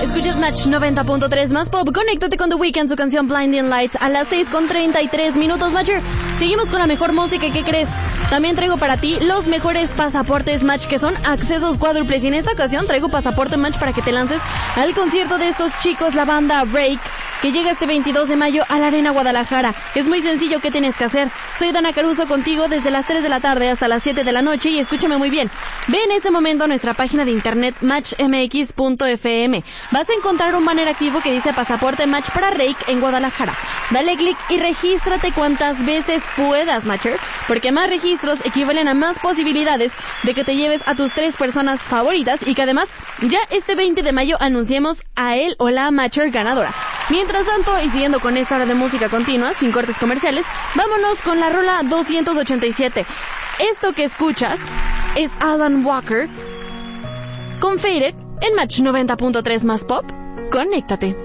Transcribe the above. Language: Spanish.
Escuchas Match 90.3 más pop. Conéctate con The Weeknd, su canción Blinding Lights a las 6:33 Matcher. Seguimos con la mejor música. ¿Qué crees? También traigo para ti los mejores pasaportes Match, que son accesos cuádruples. Y en esta ocasión traigo pasaporte Match para que te lances al concierto de estos chicos, la banda Break, que llega este 22 de mayo a la Arena Guadalajara. Es muy sencillo. ¿Qué tienes que hacer? Soy Dana Caruso contigo desde las 3 de la tarde hasta las 7 de la noche. Y escúchame muy bien. Ve en este momento a nuestra página de internet matchmx.fm. Vas a encontrar un banner activo que dice Pasaporte Match para Reik en Guadalajara. Dale clic y regístrate cuantas veces puedas, Matcher, porque más registros equivalen a más posibilidades de que te lleves a tus 3 personas favoritas y que además ya este 20 de mayo anunciemos a él o la Matcher ganadora. Mientras tanto, y siguiendo con esta hora de música continua, sin cortes comerciales, vámonos con la rola 287. Esto que escuchas es Alan Walker con Faded en Match 90.3 más pop. Conéctate.